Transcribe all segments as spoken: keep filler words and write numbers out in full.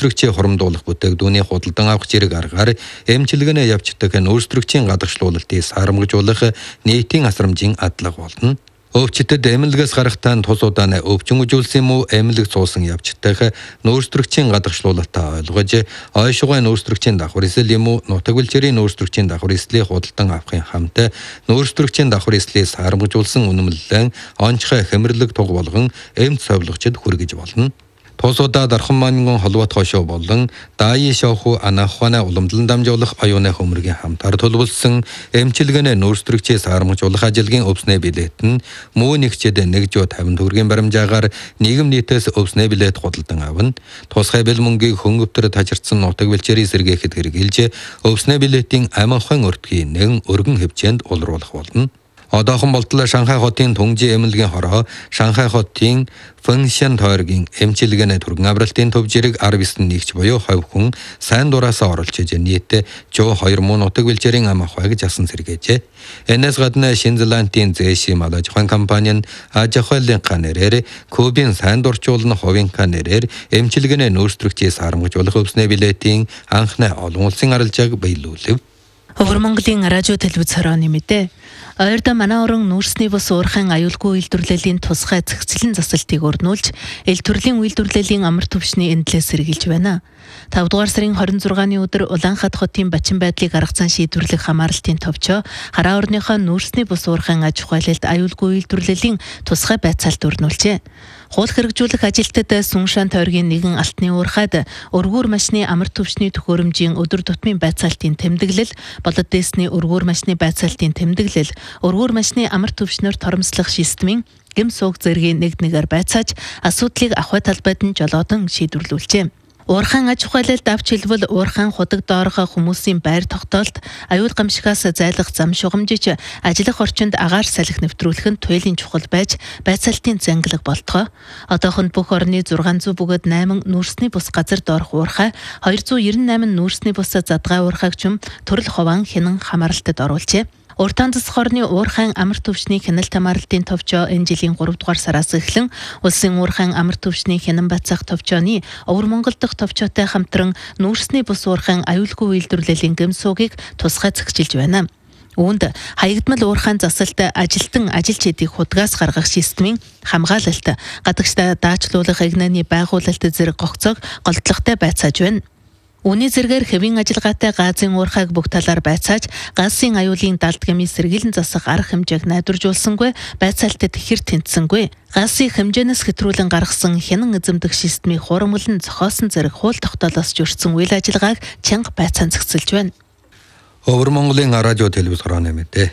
нөөцлөгчийн хурамдуулах бүтээгдүүний худалдан авах зэрэг аргаар эмчилгээнэ явцдаг нөөцлөгчийн гадагшлуулалтыг сарамгжуулах нийтийн асрамжийн адлага болно. Өвчтөд эмнэлгээс гарахтаа тус удааны өвчин үзүүлсэн юм уу эмнэлэг цуусан явцдаг нөөцлөгчийн гадагшлуулалтаа ойлгож ойшгой нөөцлөгчийн давхар эсэл юм уу нутаг бэлчээрийн нөөцлөгчийн давхар эслийг худалдан авахын хамт нөөцлөгчийн давхар эслийг сарамгжуулсан үнэмлэлэн онцгой хэмэрлэг туг болгон эмч совлогчд хүргэж болно. Тосода дархаммангон холбоот хошоо болон даи шоуху анахвана уламжлан дамжуулах оюуны хөмөргийн хамтар төлөвлөсөн эмчилгээнэ нөөцлөгчийн сарамгжуулах ажилгийн өвснэ билет нь муу нэгчэд нэг жоо тавин төгрөгийн баримжаагаар нийгэм нийтээс өвснэ билет худалдан авна. Тусгай бэл мөнгийг хөнгөвтөр тажирдсан нутаг бэлчээрийн сэргээхэд хэрэгжилж өвснэ билетийн амархан өртгийг нэгэн өргөн хөвчөнд улруулах болно. Одоохон болтлоо Шанхай хотын Түнжи эмнэлгийн хороо Шанхай хотын Фэншэн тойргийн эмчилгээнэ түргэн авралтын төв зэрэг арвис нэгч буюу хувь хүн сайн дураасаа оролцож нийт жоо хоёр муу нутаг бэлчээрийн ам ахуйг жасан сэргээжээ. Энэс гадна Шинзландын зээши малажхан компани нь ажихайлын канерээр Кубын сайн дурчуулна хувийн канерээр эмчилгээнэ нөөцлөгчийн сарамгжуулах өвснэ билетийн анхны олон улсын арилжааг биелүүлв. Өвөр Монголын радио телевиз хорооны мэдээ. Ойрдоо манай орон нүүрсний бус уурхайн аюулгүй үйлдвэрлэлийн тусгай зэгцлэн засалтыг өрнүүлж, эл төрлийн үйлдвэрлэлийн амар түвшний эндлээс сэргийлж байна. тавд дугаар сарын хорин зургааны өдөр Улаанхаат хотын Бачин байдлыг арга зан шийдвэрлэх хамааралтын товчоо хараа орныхоо нүүрсний бус уурхайн аж ахуйлалд аюулгүй үйлдвэрлэлийн тусгай байцаалт өрнүүлжээ. Хууль хэрэгжүүлэх ажилтнад Сүншан тойргийн нэгэн алтны уурхайд өргүүр машины амар түвшний төхөөрөмжийн өдөр тутмын байцаалтын тэмдэглэл, болоод дээсний өргүүр машины байцаалтын тэмдэглэл, өргүүр машины амар түвшнөр торомслох системийн гэм сууг зэргийн нэг нэгээр байцааж асуудлыг ахуй талбайд нь жолоодон шийдвэрлүүлжээ. Уурхайн аж ахуйлалд авч хэлбэл уурхайн худаг доорхоо хүмүүсийн байр тогтоолт аюул гамшигаас зайлах зам шугамжиж ажиллах орчинд агаар салхи нэвтрүүлэх нь туйлын чухал байж байцаалтын зангилга болтгоо. Одоохонд бүх орны зургаан зуун бөгөөд найман нүүрсний бус газар доорх уурхай хоёр зуун девяносто восемь нүүрсний бус задгай уурхайг ч юм төрөл ховаан хянан хамааралтад оруулжээ. Уртан засах орны уурхайн амар түвшний хяналт хамааралтын товчоо энэ жилийн гурав дугаар сараас эхлэн улсын уурхайн амар түвшний хянан бацах товчооны Өвөр Монгол дахь товчоотой хамтран нүүрсний бус уурхайн аюулгүй үйлдвэрлэлийн гэм суугийг тусгай зэгчилж байна. Үүнд хаягдмал уурхайн засалт ажилтан ажилч эдийг худгаас гаргах системийн хамгаалалт, гадагштай даачлуулах игнаны байгуулалт зэрэг гогцоог голдлоготой байцааж байна. Үүний зэргээр хэвийн ажиллагаатай газын уурхайг бүх талаар байцааж, газын аюулын далд гэмий сэргийлэн засах арга хэмжээг найдваржуулсангүй, байцаалтад ихэр тэнцсэнгүй. Газын хэмжээнээс хэтрүүлэн гаргасан хянан эзэмдэх системийг хурамглан зохиосон зэрэг хууль тогтоолоос журсан үйл ажиллагааг чанга байцаан зэгцэлж байна. Өвөр Монголын радио телевиз хорооны мэдээ.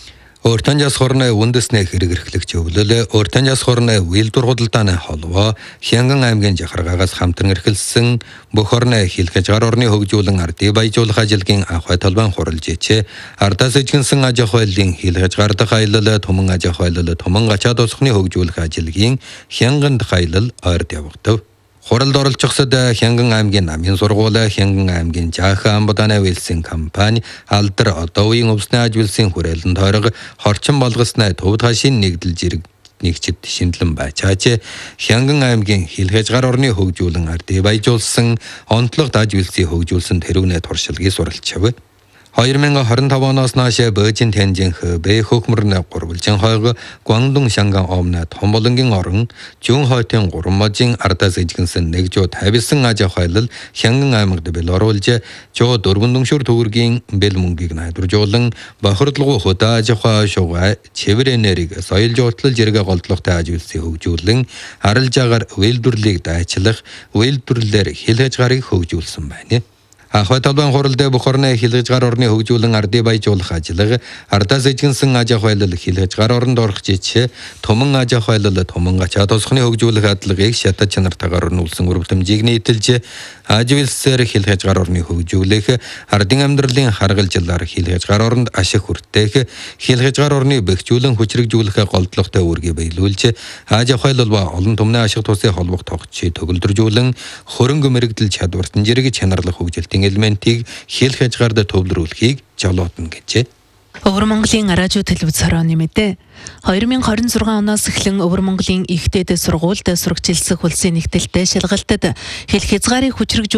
Өөртөн жас хорны үндэсний хэрэг эрхлэгч өвлөлөө өөртөн жас хорны үйлдвэр худалдааны холбоо Хянган аймгийн жахаргаагаас хамтран эрхэлсэн бүх орны хилхэж гар орны хөгжүүлэн ардыг баяжуулах ажилгийн ахуй талбайн хуралж ичээ. Ардаас ижгэнсэн аж ахуйлын хилхэж гар дахь аялал туман аж ахуйлал туман ачаад усхны хөгжүүлэх ажилгийн Хянган дахь аялал ойрд явагдав. Хуралд оролцохсод Хянган аймгийн намын сургууль, Хянган аймгийн Жаахан амбудааны үйлсийн компани, Алдар одоогийн өвсний аж үйлсийн хүрээлэн тойрог хорчин болгосны төвд хашийн нэгдэл зэрэг нэгчд шиндлэн байчаач. Хянган аймгийн хилхэж гар орны хөгжүүлэн ардыг баяжуулсан онцлогт аж үйлсийг хөгжүүлсэн тэрүүнэ туршилгыг суралцав. хоёр мянга хорин таван оноос нааш Бээжин Тянжин Хэбэй хөхмөрнө гурвалжин хойг Гуандун Шанган омна Томболонгийн орон Жун хойтын гурван можийн ардаас ижгэнсэн нэг жоо тавилсан аж ахуйлал Хянган аймагт бэл оруулж жоо дөрвөн дүншүр төгрөгийн бэл мөнгийг найдваржуулан бохирдлого хөдөө аж ахуй шугай чивэр энерги соёл жуутлал зэрэг голдлоготой аж үйлсийг хөгжүүлэн арилжаагаар үйлдвэрлэлийг дайчлах үйлдвэрлэлээр хилхэж гарыг хөгжүүлсэн байна. Ахуй талбайн хуралд бүх орны хилхэж гар орны хөгжүүлэн ардыг баяжуулах ажиллага ардаас ижгэнсэн аж ахуйлал хилхэж гар оронд орох жишээ туман аж ахуйлал туман ачаад усхны хөгжүүлэх адлагыг шатад чанартайгаар өрнүүлсэн өргөмжийг нийтэлж аж үйлсээр хилхэж гар орны хөгжүүлэх ардын амьдралын харгалжлаар хилхэж гар оронд ашиг хүртээх хилхэж гар орны бэхжүүлэн хүчрэгжүүлэх голдлоготой үүргээ биелүүлж аж ахуйлал ба олон түмний ашиг тусын холбох тогтчийг төгөлдржүүлэн хөрөнгө мэрэгдэл чадвартан зэрэг чанарлах хөгжилтийн элементийг хилхэж гард төвлөрүүлэхийг жолоодно гэжээ. Өвөр Монголын радио телевиз хорооны мэдээ. хоёр мянга хорин зургаан оноос эхлэн Өвөр Монголын ихтэйд сургуульд сурагчилсах улсын нэгдэлтэй шалгалтад хэл хязгаарыг хүчрэгжүүлэх